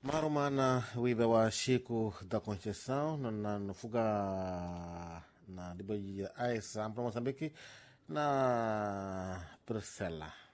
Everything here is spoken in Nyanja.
Marumana wida wa Chico da Conceição no fuga na liba ya Aisa para Moçambique na Priscila.